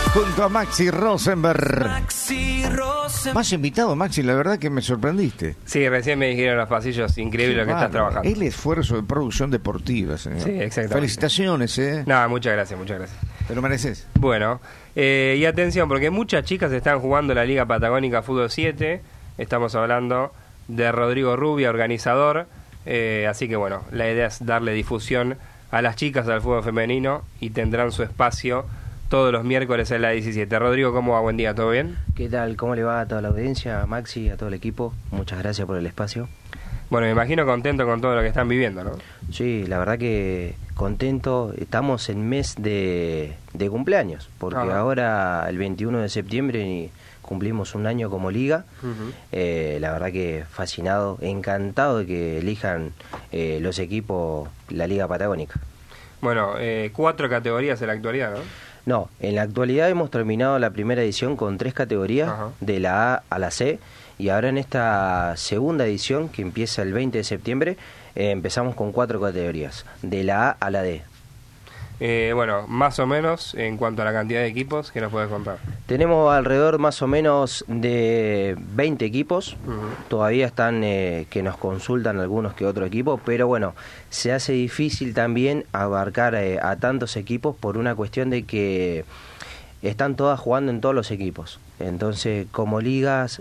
junto a Maxi Rosenberg. Más invitado, Maxi, la verdad que me sorprendiste. Sí, recién me dijeron en los pasillos, increíble lo que estás trabajando. El esfuerzo de producción deportiva, señor. Sí, exactamente. Felicitaciones, No, muchas gracias, muchas gracias. Te lo mereces. Bueno, y atención, porque muchas chicas están jugando la Liga Patagónica Fútbol 7. Estamos hablando de Rodrigo Rubia, organizador. Así que bueno, la idea es darle difusión a las chicas del fútbol femenino y tendrán su espacio todos los miércoles en la 17. Rodrigo, ¿cómo va? Buen día, ¿todo bien? ¿Qué tal? ¿Cómo le va a toda la audiencia, a Maxi, a todo el equipo? Muchas gracias por el espacio. Bueno, me imagino contento con todo lo que están viviendo, ¿no? Sí, la verdad que contento. Estamos en mes de cumpleaños, porque ahora el 21 de septiembre cumplimos un año como liga. La verdad que fascinado, encantado de que elijan los equipos la Liga Patagónica. Bueno, 4 categorías en la actualidad, ¿no? No, en la actualidad hemos terminado la primera edición con 3 categorías, de la A a la C, y ahora en esta segunda edición, que empieza el 20 de septiembre, empezamos con 4 categorías, de la A a la D. Bueno, más o menos, en cuanto a la cantidad de equipos, ¿qué nos puedes contar? Tenemos alrededor más o menos de 20 equipos, todavía están que nos consultan algunos que otros equipos, pero bueno, se hace difícil también abarcar a tantos equipos por una cuestión de que están todas jugando en todos los equipos. Entonces, como ligas,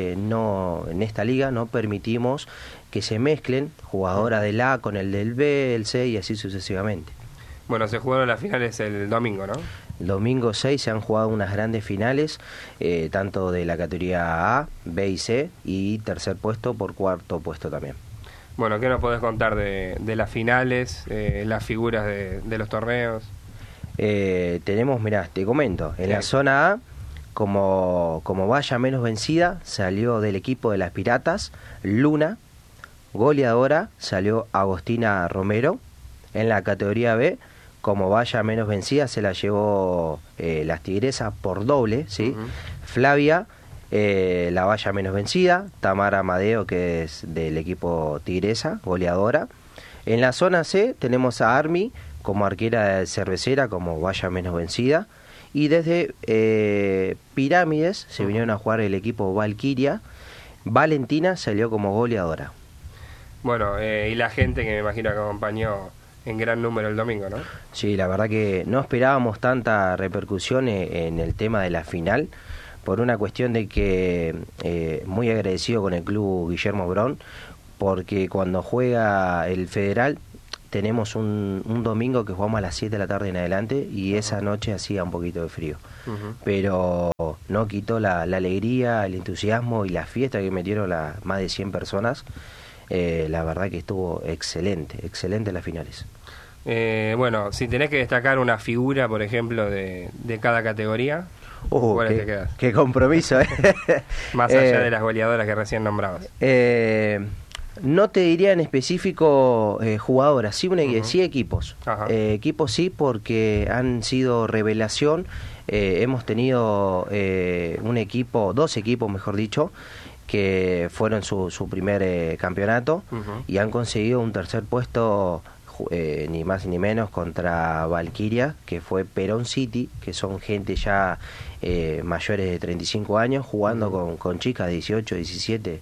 en esta liga no permitimos que se mezclen jugadoras del A con el del B, el C y así sucesivamente. Bueno, se jugaron las finales el domingo, ¿no? El domingo 6 se han jugado unas grandes finales, tanto de la categoría A, B y C, y tercer puesto por cuarto puesto también. Bueno, ¿qué nos podés contar de las finales, las figuras de los torneos? Tenemos, mirá, te comento, en la zona A, como valla menos vencida, salió del equipo de las Piratas, Luna. Goleadora salió Agostina Romero. En la categoría B, como valla menos vencida, se la llevó las Tigresas por doble, ¿sí? Flavia, la valla menos vencida. Tamara Amadeo, que es del equipo Tigresa, goleadora. En la zona C tenemos a Armi como arquera cervecera, como valla menos vencida. Y desde Pirámides se vinieron a jugar el equipo Valquiria. Valentina salió como goleadora. Bueno, y la gente que me imagino que acompañó en gran número el domingo, ¿no? Sí, la verdad que no esperábamos tanta repercusión en el tema de la final, por una cuestión de que muy agradecido con el club Guillermo Brown, porque cuando juega el Federal tenemos un domingo que jugamos a las 7 de la tarde en adelante y esa noche hacía un poquito de frío. Pero no quitó la alegría, el entusiasmo y la fiesta que metieron más de 100 personas. La verdad que estuvo excelente las finales. Bueno, si tenés que destacar una figura, por ejemplo, de cada categoría, ¿cuál te quedas? Qué compromiso, Más allá de las goleadoras que recién nombrabas. No te diría en específico jugadoras, sí, sí equipos. Equipos sí, porque han sido revelación. Hemos tenido dos equipos, mejor dicho, que fueron su primer campeonato y han conseguido un tercer puesto, ni más ni menos, contra Valquiria, que fue Perón City, que son gente ya mayores de 35 años, jugando con chicas de 18, 17,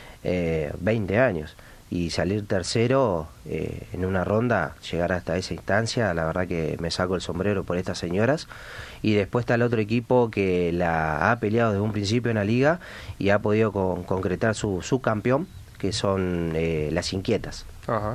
20 años. Y salir tercero en una ronda, llegar hasta esa instancia, la verdad que me saco el sombrero por estas señoras. Y después está el otro equipo que la ha peleado desde un principio en la liga y ha podido concretar su campeón, que son las Inquietas.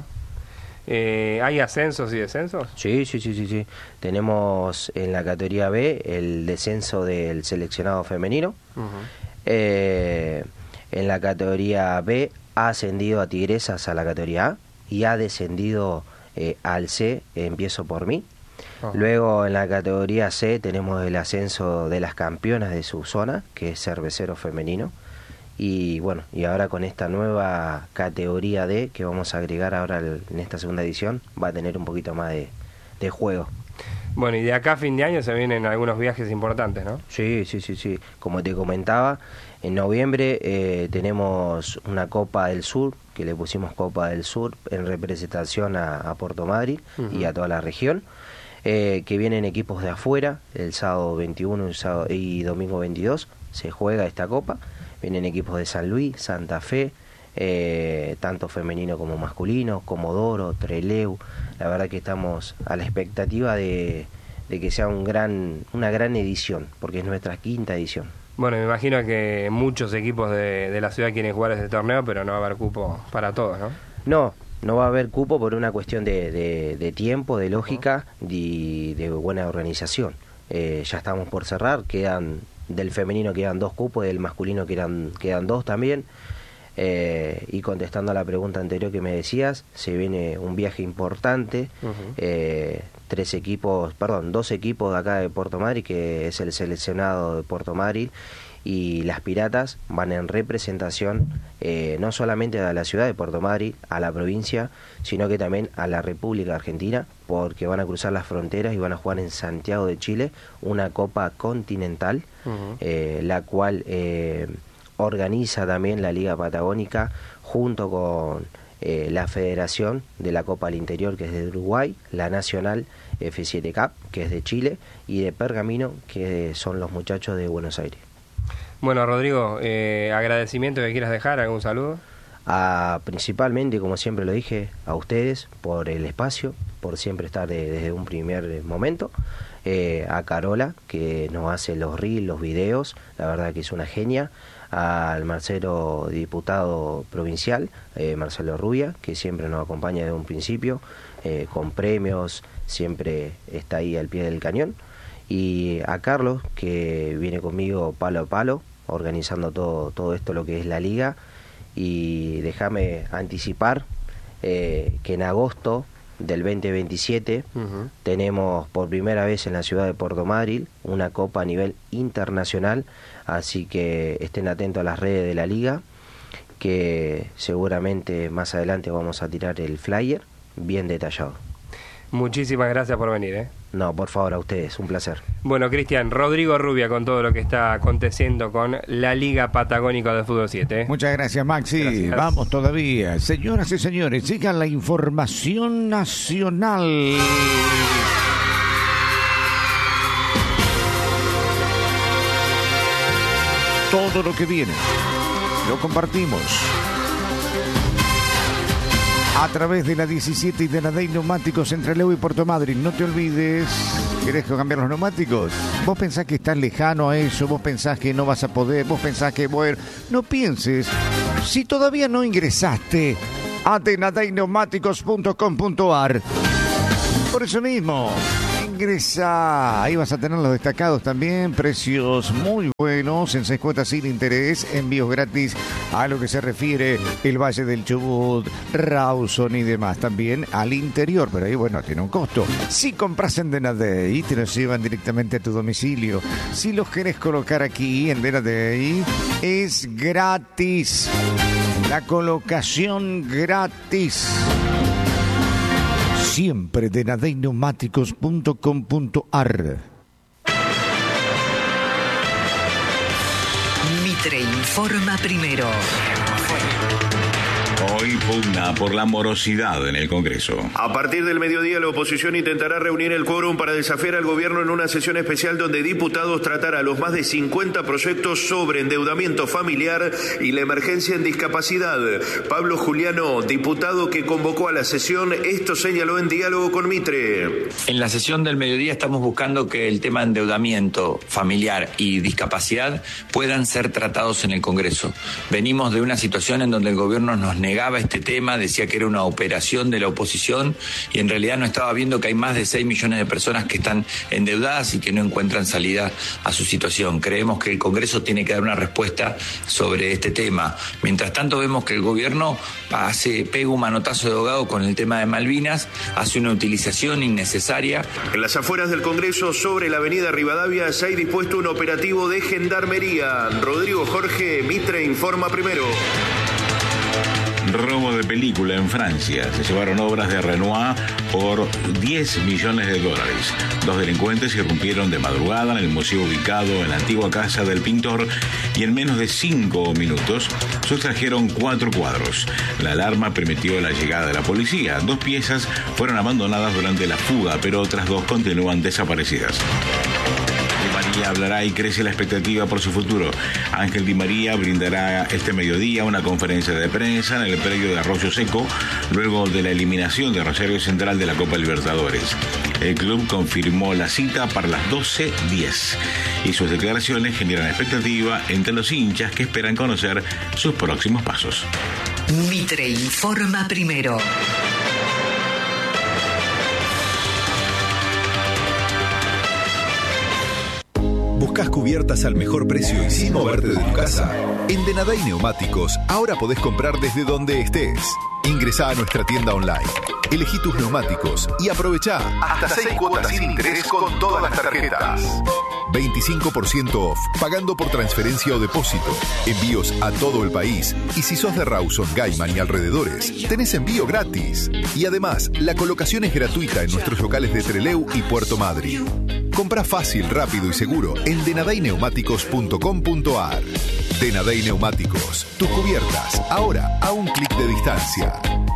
¿Hay ascensos y descensos? Sí. Tenemos en la categoría B el descenso del seleccionado femenino. En la categoría B ha ascendido a Tigresas a la categoría A y ha descendido al C, empiezo por mí. Luego en la categoría C tenemos el ascenso de las campeonas de su zona, que es cervecero femenino. Y bueno, y ahora con esta nueva categoría D que vamos a agregar ahora en esta segunda edición, va a tener un poquito más de juego. Bueno, y de acá a fin de año se vienen algunos viajes importantes, ¿no? Sí. Como te comentaba, en noviembre tenemos una Copa del Sur, que le pusimos Copa del Sur en representación a Puerto Madryn y a toda la región. que vienen equipos de afuera, el sábado 21 y domingo 22 se juega esta copa, vienen equipos de San Luis, Santa Fe, tanto femenino como masculino, Comodoro, Trelew. La verdad que estamos a la expectativa de que sea una gran edición, porque es nuestra 5ª edición. Bueno, me imagino que muchos equipos de la ciudad quieren jugar este torneo, pero no va a haber cupo para todos, ¿no? No va a haber cupo por una cuestión de tiempo, de lógica y de buena organización. Ya estamos por cerrar, del femenino quedan 2 cupos, del masculino quedan 2 también. Y contestando a la pregunta anterior que me decías, se viene un viaje importante, 2 equipos de acá de Puerto Madryn, que es el seleccionado de Puerto Madryn, y las Piratas van en representación no solamente a la ciudad de Puerto Madryn, a la provincia, sino que también a la República Argentina, porque van a cruzar las fronteras y van a jugar en Santiago de Chile una Copa Continental, la cual organiza también la Liga Patagónica junto con la Federación de la Copa al Interior, que es de Uruguay, la Nacional F7 Cup, que es de Chile, y de Pergamino, que son los muchachos de Buenos Aires. Bueno, Rodrigo, agradecimiento que quieras dejar, ¿algún saludo? Principalmente, como siempre lo dije, a ustedes por el espacio, por siempre estar desde un primer momento, a Carola, que nos hace los reels, los videos, la verdad que es una genia, al Marcelo, diputado provincial, Marcelo Rubia, que siempre nos acompaña desde un principio, con premios, siempre está ahí al pie del cañón, y a Carlos, que viene conmigo palo a palo, organizando todo esto, lo que es la liga. Y déjame anticipar que en agosto del 2027 tenemos por primera vez en la ciudad de Puerto Madryn una copa a nivel internacional, así que estén atentos a las redes de la liga, que seguramente más adelante vamos a tirar el flyer bien detallado. Muchísimas gracias por venir, No, por favor, a ustedes, un placer. Bueno, Cristian, Rodrigo Rubia con todo lo que está aconteciendo con la Liga Patagónica de Fútbol 7. Muchas gracias, Maxi. Gracias. Vamos todavía. Señoras y señores, sigan la información nacional. Todo lo que viene lo compartimos a través de la 17 y de la Day Neumáticos entre Trelew y Puerto Madryn. No te olvides, ¿querés cambiar los neumáticos? Vos pensás que estás lejano a eso, vos pensás que no vas a poder, vos pensás que, bueno, no pienses. Si todavía no ingresaste a tenadeyneumáticos.com.ar, por eso mismo, ingresa, ahí vas a tener los destacados también, precios muy buenos, en 6 cuotas sin interés, envíos gratis a lo que se refiere el Valle del Chubut, Rawson y demás, también al interior, pero ahí bueno, tiene un costo. Si compras en Denadey, te los llevan directamente a tu domicilio. Si los querés colocar aquí en Denadey, es gratis, la colocación gratis. Siempre de nadeyneumáticos.com.ar. Mitre informa primero. Hoy pugna por la morosidad en el Congreso. A partir del mediodía, la oposición intentará reunir el quórum para desafiar al gobierno en una sesión especial donde diputados tratarán los más de 50 proyectos sobre endeudamiento familiar y la emergencia en discapacidad. Pablo Juliano, diputado que convocó a la sesión, esto señaló en diálogo con Mitre. En la sesión del mediodía estamos buscando que el tema de endeudamiento familiar y discapacidad puedan ser tratados en el Congreso. Venimos de una situación en donde el gobierno nos negaba este tema, decía que era una operación de la oposición y en realidad no estaba viendo que hay más de 6 millones de personas que están endeudadas y que no encuentran salida a su situación. Creemos que el Congreso tiene que dar una respuesta sobre este tema. Mientras tanto vemos que el gobierno pega un manotazo de ahogado con el tema de Malvinas, hace una utilización innecesaria. En las afueras del Congreso, sobre la avenida Rivadavia, se ha dispuesto un operativo de gendarmería. Rodrigo Jorge, Mitre informa primero. Robo de película en Francia. Se llevaron obras de Renoir por $10 millones. Dos delincuentes irrumpieron de madrugada en el museo ubicado en la antigua casa del pintor y en menos de 5 minutos sustrajeron 4 cuadros. La alarma permitió la llegada de la policía. 2 piezas fueron abandonadas durante la fuga, pero otras 2 continúan desaparecidas. Di María hablará y crece la expectativa por su futuro. Ángel Di María brindará este mediodía una conferencia de prensa en el predio de Arroyo Seco, luego de la eliminación de Rosario Central de la Copa Libertadores. El club confirmó la cita para las 12:10 y sus declaraciones generan expectativa entre los hinchas que esperan conocer sus próximos pasos. Mitre informa primero. ¿Buscas cubiertas al mejor precio y sin moverte de tu casa? En Denaday Neumáticos ahora podés comprar desde donde estés. Ingresá a nuestra tienda online, elegí tus neumáticos y aprovechá hasta 6 cuotas sin interés con todas las tarjetas. 25% off, pagando por transferencia o depósito. Envíos a todo el país. Y si sos de Rawson, Gaiman y alrededores, tenés envío gratis. Y además, la colocación es gratuita en nuestros locales de Trelew y Puerto Madryn. Comprá fácil, rápido y seguro en denadayneumáticos.com.ar. Denaday Neumáticos, tus cubiertas, ahora a un clic de distancia.